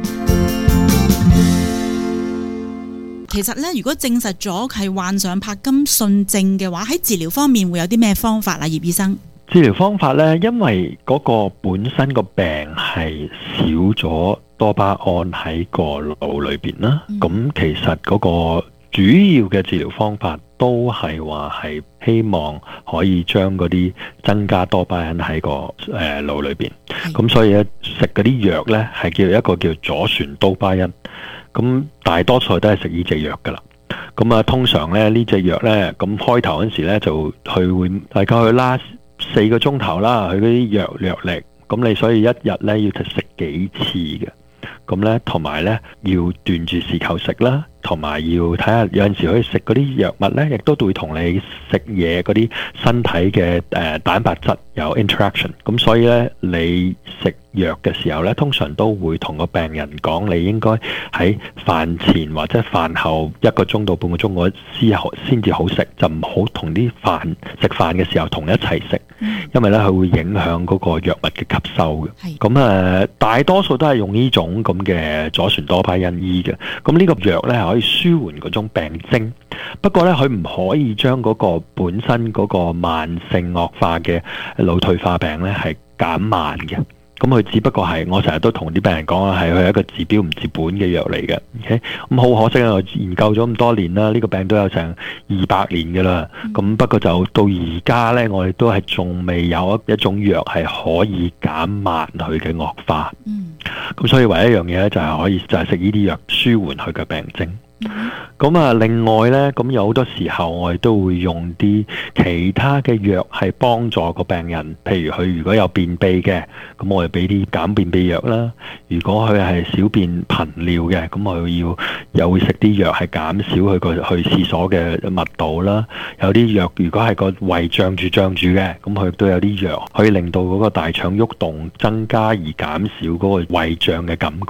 其實咧，如果證實咗係患上柏金遜症嘅話，喺治療方面會有啲咩方法啊？葉醫生， 治療方法呢，因為嗰個本身個病係少咗多巴胺喺個腦裏邊啦，咁、嗯、其實嗰個主要嘅治療方法都係話係希望可以將嗰啲增加多巴胺喺個誒腦裏邊，咁所以咧食嗰啲藥呢，係叫一個叫左旋多巴胺。咁大多數都係食呢隻藥噶啦，咁啊通常咧呢隻藥咧，咁開頭嗰時咧就佢會大概去拉四個鐘頭啦，佢嗰啲藥藥力，咁你所以一日咧要食幾次嘅，咁咧同埋咧要斷住時求食啦，同埋要睇下有陣時可以食嗰啲藥物咧，亦都會同你食嘢嗰啲身體嘅誒、呃、蛋白質有 interaction， 咁所以咧你食藥嘅時候咧，通常都會同個病人講，你應該喺飯前或者飯後一個鐘到半個鐘嗰之後先至好食，就唔好同啲飯食飯嘅時候同一齊食，因為咧佢會影響嗰個藥物嘅吸收嘅。咁誒、呃，大多數都係用呢種咁嘅左旋多巴胺醫嘅。咁呢個藥咧係可以舒緩嗰種病徵，不過咧佢唔可以將嗰個本身嗰個慢性惡化嘅腦退化病咧係減慢嘅。咁佢只不過係，我成日都同啲病人講啊，係佢係一個治標唔治本嘅藥嚟嘅。OK，咁好可惜啊！我研究咗咁多年啦，呢個病都有成二百年㗎啦。咁、嗯、不過就到而家呢，我哋都係仲未有一一種藥係可以減慢佢嘅惡化。嗯，咁所以唯一一樣嘢咧就係可以就係食呢啲藥舒緩佢嘅病徵。咁啊，另外呢，咁有好多時候我哋都會用啲其他嘅藥係幫助個病人，譬如佢如果有便秘嘅，咁我哋俾啲減便秘藥啦；如果佢係小便頻尿嘅，咁我要又會食啲藥係減少佢個去廁所嘅密度啦。有啲藥如果係個胃脹住脹住嘅，咁佢都有啲藥可以令到嗰個大腸喐動，增加而減少嗰個胃脹嘅感覺。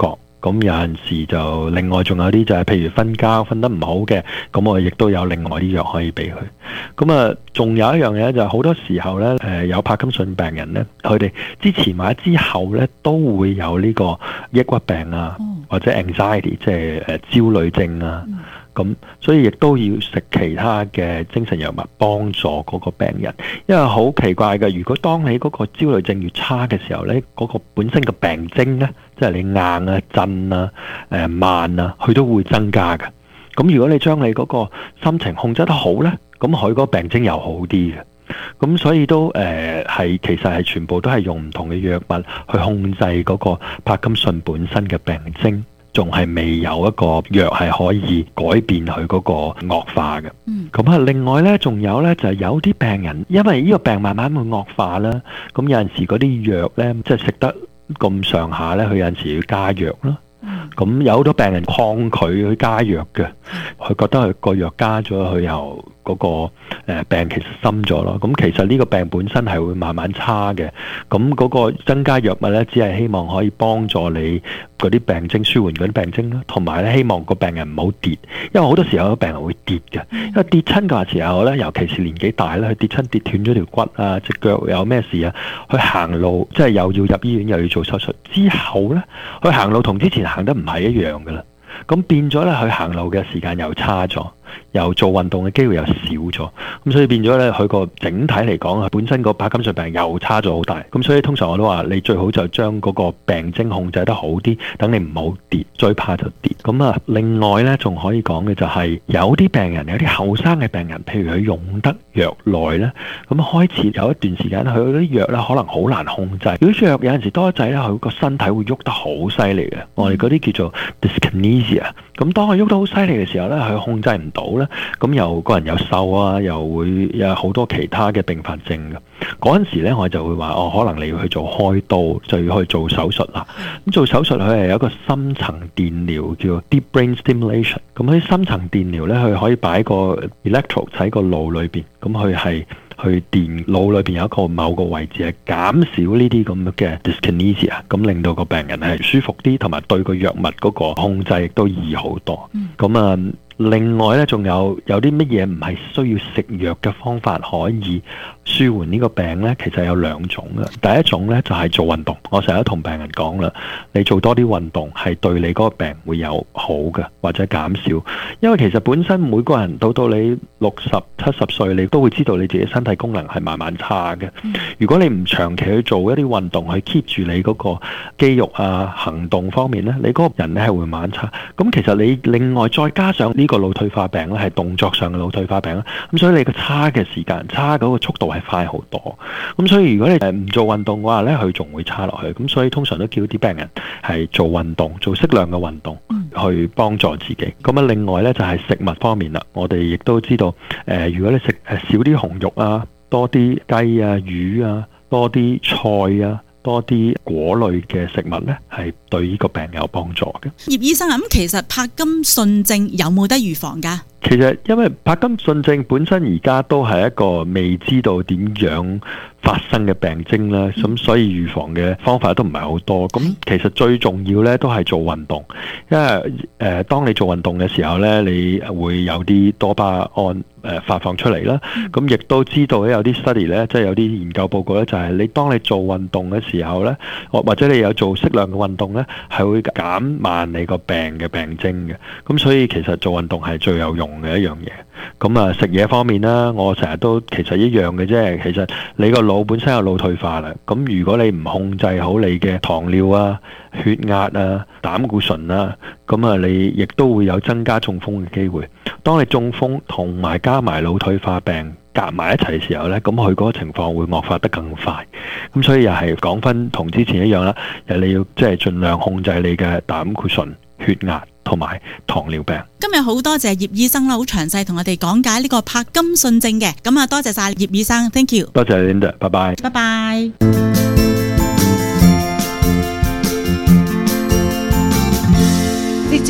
咁有陣時就另外仲有啲就係譬如瞓覺瞓得唔好嘅，咁我亦都有另外啲藥可以俾佢。咁啊，仲有一樣嘢就係好多時候咧，誒有帕金遜病人咧，佢哋之前或者之後咧都會有呢個抑鬱病啊，或者 anxiety 即係誒焦慮症啊。咁所以亦都要食其他嘅精神藥物幫助嗰個病人，因為好奇怪嘅，如果當你嗰個焦慮症越差嘅時候呢，嗰、嗰個本身嘅病徵呢，即係你硬啊、震啊、誒慢啊，佢都會增加嘅。咁如果你將你嗰個心情控制得好呢，咁佢嗰個病徵又好啲嘅。咁所以都誒係、呃、其實係全部都係用唔同嘅藥物去控制嗰個帕金遜本身嘅病徵。仲係未有一個藥係可以改變佢嗰個惡化嘅。咁啊、嗯，另外呢，仲有呢，就係、是、有啲病人，因為呢個病慢慢會惡化啦。咁有陣時嗰啲藥呢，即係食得咁上下呢，佢有陣時要加藥啦。咁、嗯、有好多病人抗拒去加藥嘅，佢覺得佢個藥加咗，佢又嗰個誒病其實深咗咯。咁其實呢個病本身係會慢慢差嘅。咁嗰個增加藥物呢，只係希望可以幫助你嗰啲病徵舒緩嗰啲病徵啦，同埋咧希望個病人唔好跌，因為好多時候有病人會跌嘅，因為跌親嘅時候咧，尤其是年紀大咧，佢跌親跌斷咗條骨啊，隻腳有咩事啊，佢行路即係又要入醫院又要做手術，之後咧佢行路同之前行得唔係一樣噶啦，咁變咗咧佢行路嘅時間又差咗。又做運動嘅機會又少咗，咁所以變咗咧，佢個整體嚟講，本身個帕金遜病又差咗好大。咁所以通常我都話，你最好就將嗰個病徵控制得好啲，等你唔好跌，最怕就跌。咁啊，另外咧仲可以講嘅就係有啲病人，有啲後生嘅病人，譬如佢用得藥耐咧，咁開始有一段時間，佢嗰啲藥咧可能好難控制。如果藥有陣時多劑咧，佢個身體會喐得好犀利嘅，我哋嗰啲叫做 dyskinesia。咁當佢喐得好犀利嘅時候咧，佢控制唔到咧，咁又個人又瘦啊，又會有好多其他嘅併發症嘅。嗰陣時咧，我就會話哦，可能你要去做開刀，就要去做手術啦。咁做手術佢係有一個深層電療叫 deep brain stimulation。咁喺深層電療咧，佢可以擺個 electrode 喺個腦裏邊，咁佢係去電腦裏邊有一個某個位置係減少呢啲咁嘅 dyskinesia，咁令到個病人係舒服啲，同埋對個藥物嗰個控制亦都易好多。咁啊、嗯，另外咧仲有有啲乜嘢唔係需要食藥嘅方法可以舒緩呢個病呢？其實有兩種嘅。第一種呢，就係做運動，我成日都同病人講啦，你做多啲運動係對你嗰個病會有好嘅，或者減少。因為其實本身每個人到到你六十七十歲，你都會知道你自己身體功能係慢慢差嘅。如果你唔長期去做一啲運動去 keep 住你嗰個肌肉啊行動方面呢，你嗰個人呢係會慢慢差。咁其實你另外再加上呢個腦退化病咧，係動作上嘅腦退化病啦，咁所以你個差嘅時間差嗰個速度係快好多。咁所以如果你誒唔做運動嘅話咧，佢仲會差落去。咁所以通常都叫啲病人係做運動，做適量嘅運動去幫助自己。咁啊，另外咧就係食物方面啦，我哋亦都知道誒、呃，如果你食誒少啲紅肉啊，多啲雞啊、魚啊，多啲菜啊，多啲果類嘅食物呢，係對呢個病有幫助嘅。 葉醫生啊，咁其實帕金遜症有冇得預防㗎？ 其實因為帕金遜症本身而家都係一個未知道點樣發生嘅病徵啦，咁、嗯、所以預防嘅方法都唔係好多。咁其實最重要呢都係做運動，因為誒、呃、當你做運動嘅時候呢，你會有啲多巴胺誒、呃、發放出嚟啦。咁亦、嗯、都知道咧有啲 study 呢，即係有啲研究報告呢，就係你當你做運動嘅時候呢，或者你有做適量嘅運動呢，係會減慢你個病嘅病徵嘅。咁所以其實做運動係最有用嘅一樣嘢。咁啊食嘢方面啦，我成日都其實一樣嘅啫。其實你個腦本身有腦退化啦，咁如果你唔控制好你嘅糖尿啊、血壓啊、膽固醇啊，咁啊你亦都會有增加中風嘅機會。當你中風同埋加埋腦退化病夾埋一齊嘅時候呢，咁佢嗰個情況會惡化得更快。咁所以又係講翻同之前一樣啦，誒你要即係盡量控制你嘅膽固醇、血壓同埋糖尿病。 今日好多謝葉醫生啦，好詳細同我哋講解呢個帕金遜症嘅。咁啊，多謝晒葉醫生 ，thank you。 多謝 Linda， 拜拜。 拜拜。 截至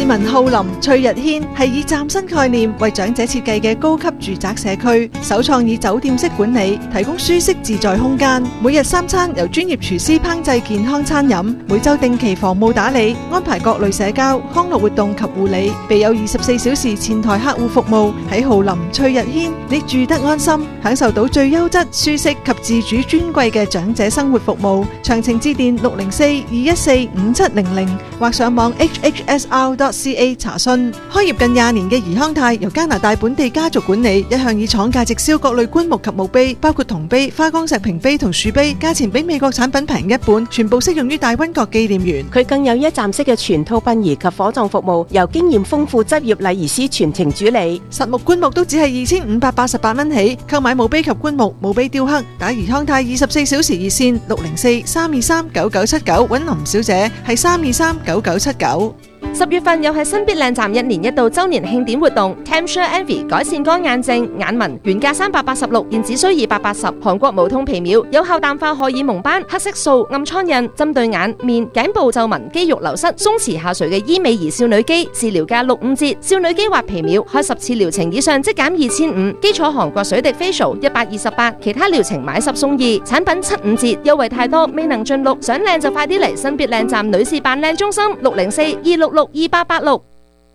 市民浩林翠日軒係以嶄新概念為長者設計嘅高級住宅社區，首創以酒店式管理，提供舒適自在空間。每日三餐由專業廚師烹製健康餐飲，每週定期房務打理，安排各類社交、康樂活動及護理，備有二十四小時前台客戶服務。喺浩林翠日軒，你住得安心，享受到最優質、舒適及自主尊貴嘅長者生活服務。詳情致電六零四二一四五七零零或上網 h h s r dot c a 查詢。開業近廿年嘅怡康泰由加拿大本地家族管理，一向以廠價直銷各類棺木及墓碑，包括銅碑、花崗石屏碑同樹碑，價錢比美國產品平一半，全部適用於大溫國紀念園。 佢更有一站式嘅全套殯儀及火葬服務，由經驗豐富執業禮儀師全程主理。 實木棺木都只係二千五百八十八蚊起，購買墓碑及棺木、墓碑雕刻，打怡康泰二十四小時熱線六零四三二三九九七九，揾林小姐係三二三九九七九。 十月份又係新必靚站一年一度周年慶典活動 Tempsure Envy 改善乾眼症眼紋，原價三百八十六，現只需二百八十。韓國無痛皮秒有效淡化荷爾蒙斑、黑色素、暗瘡印，針對眼、面、頸部皺紋、肌肉流失、鬆弛下垂嘅醫美儀少女肌，治療價六五折。少女肌或皮秒開十次療程以上即減二千五。基礎韓國水滴 facial 一百二十八，其他療程買十送二，產品七五折，優惠太多未能盡錄。想靚就快啲嚟新必靚站女士扮靚中心六零四二六六二八八六。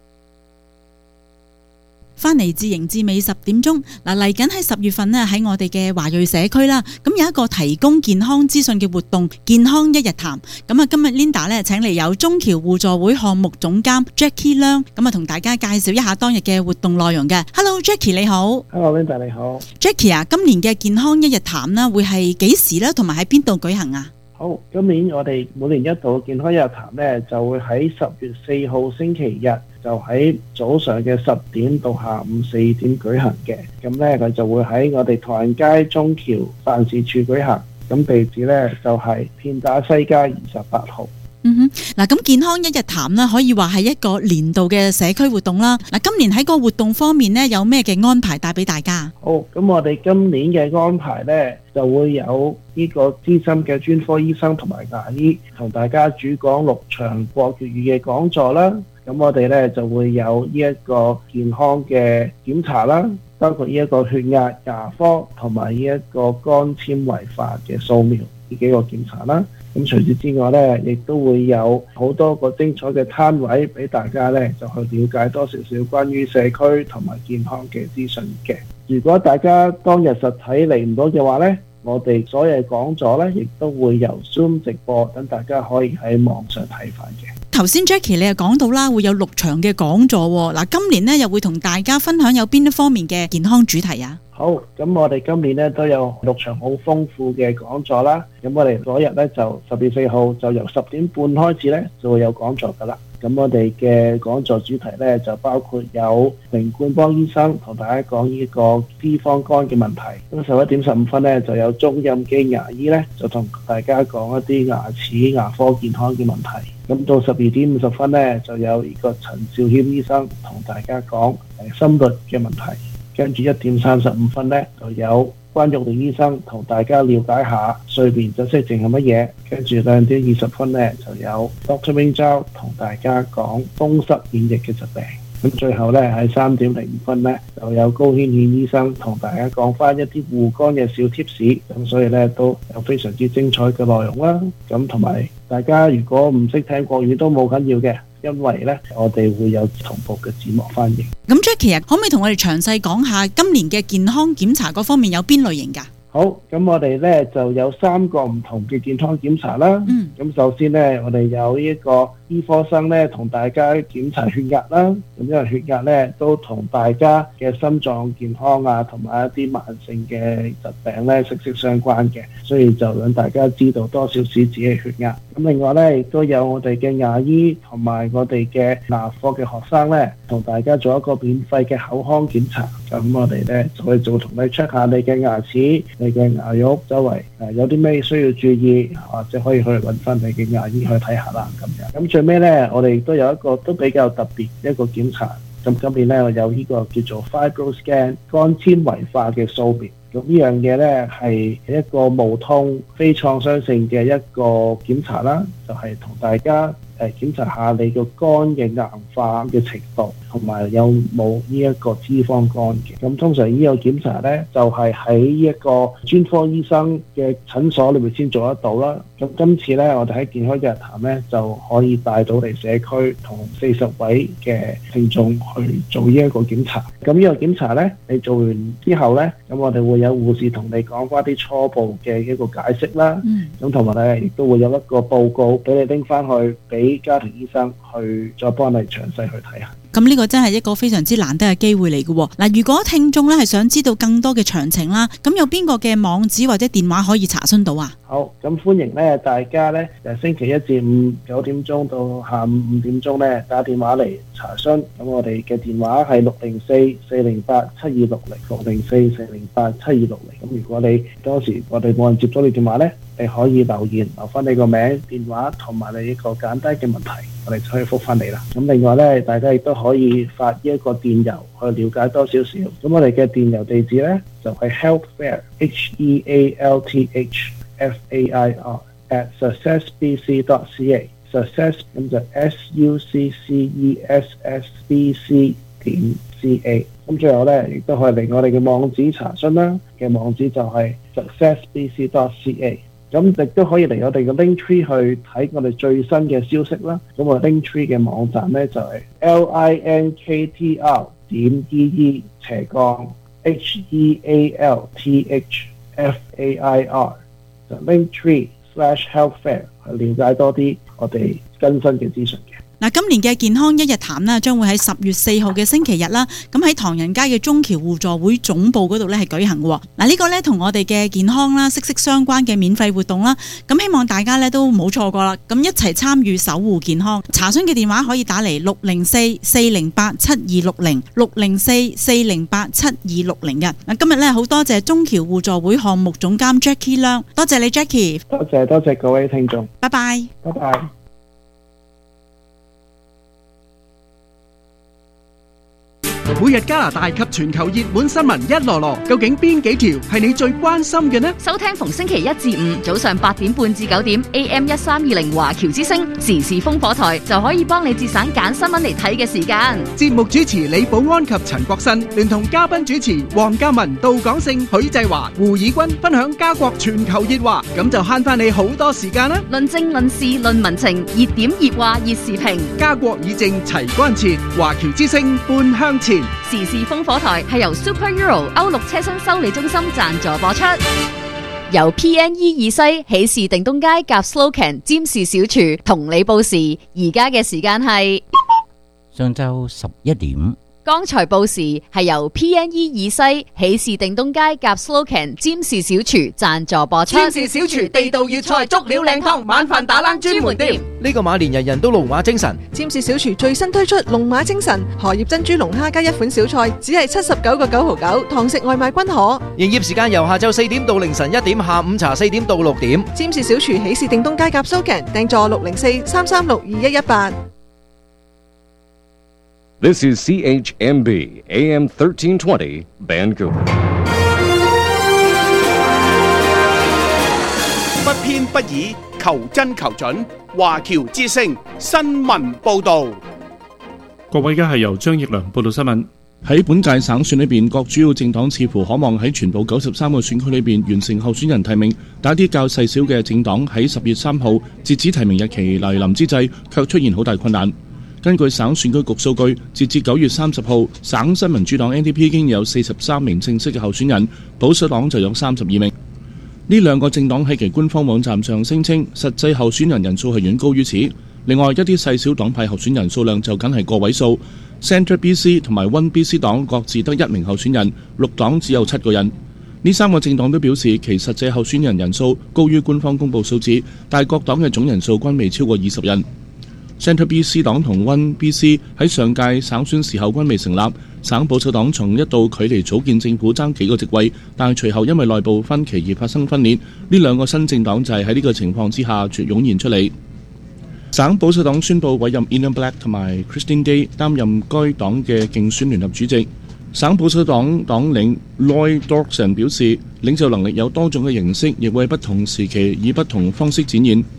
翻嚟自營至尾十點鐘嗱，嚟緊喺十月份呢，喺我哋嘅華裔社區啦，咁有一個提供健康資訊嘅活動，健康一日談。咁啊，今日 Linda 咧請嚟有中僑互助會項目總監 Jackie Leung，咁啊同大家介紹一下當日嘅活動內容嘅。Hello Jackie 你好。 Hello Linda 你好。 Jackie 啊，今年嘅健康一日談啦，會係幾時咧？同埋喺邊度舉行啊？ 好，今年我哋每年一度健康一日談咧，就會喺十月四號星期日，就喺早上嘅十點到下午四點舉行嘅。咁咧佢就會喺我哋唐人街中僑辦事處舉行。咁地址咧就係片打西街二十八號。 嗯哼，嗱咁健康一日談啦，可以話係一個年度嘅社區活動啦。嗱，今年喺個活動方面呢，有咩嘅安排帶俾大家？ 好，咁我哋今年嘅安排呢，就會有呢個資深嘅專科醫生同埋牙醫同大家主講六場國粵語嘅講座啦。咁我哋呢，就會有呢一個健康嘅檢查啦，包括呢一個血壓、牙科同埋呢一個肝纖維化嘅掃描呢幾個檢查啦。咁除此之外呢，亦都會有好多個精彩嘅攤位俾大家呢，就去了解多少少關於社區同埋健康嘅資訊嘅。如果大家當日實體嚟唔到嘅話呢，我哋所有講座呢，亦都會由 Zoom 直播，等大家可以喺網上睇返嘅。 頭先 Jackie 你又講到啦，會有六場嘅講座喎。嗱，今年呢又會同大家分享有邊一方面嘅健康主題啊？ 好，咁我哋今年咧都有六場好豐富嘅講座啦。咁我哋嗰日咧就十月四號就由十點半開始咧就會有講座噶啦。咁我哋嘅講座主題咧就包括有凌冠邦醫生同大家講呢個脂肪肝嘅問題。咁十一點十五分咧就有鐘蔭基牙醫咧就同大家講一啲牙齒牙科健康嘅問題。咁到十二點五十分咧就有呢個陳兆謙醫生同大家講誒心律嘅問題。跟住一點三十五分呢，就有關玉玲醫生同大家了解下睡眠窒息症係乜嘢。跟住兩點二十分呢，就有 Doctor Wing Zhao 同大家講風濕免疫嘅疾病。咁最後呢，喺三點零五分呢，就有高軒憲醫生同大家講翻一啲護肝嘅小貼士。咁所以呢，都有非常之精彩嘅內容啦。咁同埋大家如果唔識聽國語都冇緊要嘅。因為咧，我哋會有同步嘅字幕翻譯。 咁 Jackie 啊，可唔可以同我哋詳細講下今年嘅健康檢查嗰方面有邊類型㗎？ 好，咁我哋咧就有三個唔同嘅健康檢查啦。嗯。咁首先咧，我哋有呢一個醫科生咧同大家檢查血壓啦。咁因為血壓咧都同大家嘅心臟健康啊，同埋一啲慢性嘅疾病咧息息相關嘅，所以就讓大家知道多少少自己嘅血壓。咁另外咧，亦都有我哋嘅牙醫同埋我哋嘅牙科嘅學生咧，同大家做一個免費嘅口腔檢查。咁我哋咧就去做同你 check 下你嘅牙齒、你嘅牙肉周圍誒有啲咩需要注意，或者可以去揾翻你嘅牙醫去睇下啦。咁樣咁最尾咧，我哋亦都有一個都比較特別一個檢查。咁今年咧，我有呢個叫做 FibroScan 肝纖維化嘅掃描。咁呢樣嘢咧係一個無痛非創傷性嘅一個檢查啦，就係、是、同大家誒檢查下你個肝嘅硬化嘅程度，同埋有冇呢一個脂肪肝嘅。咁通常呢個檢查呢，就係喺呢一個專科醫生嘅診所裏面先做得到啦。咁今次呢，我哋喺健康日談呢，就可以帶到嚟社區同四十位嘅聽眾去做呢一個檢查。咁呢個檢查呢，你做完之後呢，咁我哋會有護士同你講翻啲初步嘅一個解釋啦。咁同埋呢，亦都會有一個報告俾你拎翻去俾家庭醫生去再幫你詳細去睇下。 咁呢個真係一個非常之難得嘅機會嚟嘅。嗱，如果聽眾咧係想知道更多嘅詳情啦，咁有邊個嘅網址或者電話可以查詢到啊？ 好，咁歡迎咧大家咧，誒星期一至五九點鐘到下午五點鐘咧打電話嚟查詢。咁我哋嘅電話係六零四四零八七二六零六零四四零八七二六零。咁如果你當時我哋冇人接咗你電話咧，你可以留言留翻你個名、電話同埋你一個簡單嘅問題，我哋就可以覆翻你啦。咁另外咧，大家亦都可以發一個電郵去了解多少少。咁我哋嘅電郵地址咧就係 healthfare h e a l t h f a i r at success b c dot c a success 咁就 s u c c e s s b c 點 c a。咁最後咧亦都可以嚟我哋嘅網址查詢啦，嘅網址就係 success b c dot c a。咁亦都可以嚟我哋嘅 Linktree 去睇我哋最新嘅消息啦。咁我 Linktree 嘅網站咧就係 l i n k t r 點 e e 斜槓 h e a l t h f a i r 就 Linktree slash healthfare 去了解多啲我哋更新嘅資訊嘅。 嗱，今年嘅健康一日談啦，將會喺十月四號嘅星期日啦，咁喺唐人街嘅中僑互助會總部嗰度咧係舉行嘅。嗱，呢個咧同我哋嘅健康啦息息相關嘅免費活動啦，咁希望大家咧都冇錯過啦，咁一齊參與守護健康。查詢嘅電話可以打嚟六零四四零八七二六零六零四四零八七二六零嘅。嗱，今日咧好多謝中僑互助會項目總監 Jackie 梁，多謝你 Jackie。 多謝多謝各位聽眾。 拜拜。 拜拜。 每日加拿大及全球熱門新聞一籮籮，究竟邊幾條係你最關心嘅呢？ 收聽逢星期一至五早上八點半至九點 A M 一三二零華僑之聲時事風火台就可以幫你節省揀新聞嚟睇嘅時間。 節目主持李寶安及陳國新，聯同嘉賓主持黃嘉文、杜港勝、許濟華、胡以軍分享家國全球熱話，咁就慳翻你好多時間啦！ 論政論事論民情，熱點熱話熱時評， 家國以正齊關切，華僑之聲半向前。 時事風火台係由 Super Euro 歐陸車身修理中心贊助播出，由 P N E 二西喜事定東街夾 Slocan 占士小廚同你報時，而家嘅時間係上晝十一點。 剛才報時係由 P N E 以西喜事定東街夾 Slocan 占士小廚贊助播出。 占士小廚地道粵菜足料靚湯，晚飯打冷專門店。 呢個馬年人人都龍馬精神。 占士小廚最新推出龍馬精神荷葉珍珠龍蝦加一款小菜，只係七十九個九毫九，堂食外賣均可。 營業時間由下晝四點到凌晨一點，下午茶四點到六點。 占士小廚喜事定東街夾 Slocan 訂座六零四三三六二一一八。 This is C H M B A M thirteen twenty Vancouver。 不偏不倚，求真求準，華僑之聲新聞報導。 各位，而家係由張奕良報道新聞。喺本屆省選裏邊，各主要政黨似乎可望喺全部九十三個選區裏邊完成候選人提名，但一啲較細小嘅政黨喺十月三號截止提名日期來臨之際，卻出現好大困難。根據省選舉局數據，截至九月三十號，省新民主黨 N D P 已經有四十三名正式嘅候選人，保守黨就有三十二名。呢兩個政黨喺其官方網站上聲稱，實際候選人人數係遠高於此。另外一啲細小黨派候選人數量就僅係個位數。Centre B C 同埋 One B C 黨各自得一名候選人，綠黨只有七個人。呢三個政黨都表示其實際候選人人數高於官方公佈數字，但各黨嘅總人數均未超過二十人。Centre B C 黨同 One B C 喺上屆省選時候均未成立，省保守黨從一度距離組建政府爭幾個席位，但隨後因為內部分歧而發生分裂，呢兩個新政黨就係喺呢個情況之下湧現出嚟。省保守黨宣布委任 Ian Black 同埋 Christine Day 擔任該黨嘅競選聯合主席。省保守黨黨領 Lloyd Dorkson 表示，領袖能力有多種嘅形式，亦會喺不同時期以不同方式展現。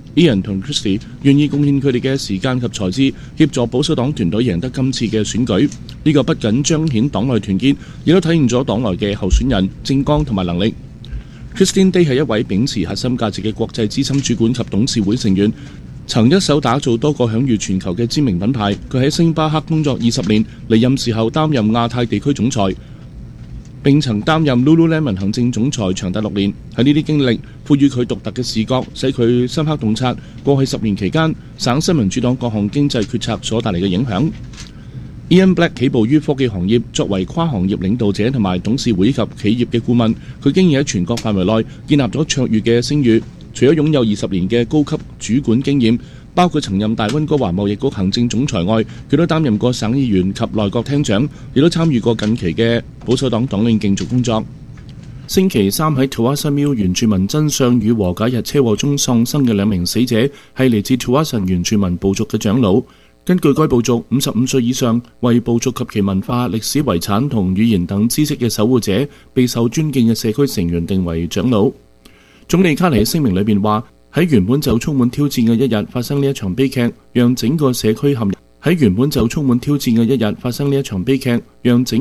Ian 同 Christie 願意貢獻佢哋嘅時間及財資，協助保守黨團隊贏得今次嘅選舉。呢、這個不僅彰顯黨內團結，亦都體現咗黨內嘅候選人政綱同埋能力。Christine Day 係一位秉持核心價值嘅國際資深主管及董事會成員，曾一手打造多個享譽全球嘅知名品牌。佢喺星巴克工作二十年，離任時候擔任亞太地區總裁，並曾擔任 Lululemon 行政總裁長達六年。喺呢啲經歷賦予佢獨特嘅視覺，使佢深刻洞察過去十年期間省新民主黨各項經濟決策所帶嚟嘅影響。Ian Black 起步於科技行業，作為跨行業領導者同埋董事會及企業嘅顧問，佢經已喺全國範圍內建立咗卓越嘅聲譽。除咗擁有二十年嘅高級主管經驗，包括曾任大溫哥華貿易局行政總裁外，佢都擔任過省議員及內閣廳長，亦都參與過近期嘅保守黨黨領競逐工作。星期三喺 Tuwasa Mill 原住民真相與和解日車禍中喪生嘅兩名死者係嚟自 Tuwasa 原住民部族嘅長老。根據該部族，五十五歲以上為部族及其文化、歷史遺產同語言等知識嘅守護者，備受尊敬嘅社區成員定為長老。總理卡尼喺聲明裏邊話：喺原本就充滿挑戰嘅一日發生呢一場悲劇，讓整個社區陷入喺原本就充滿挑戰嘅一日發生呢一場悲劇，讓整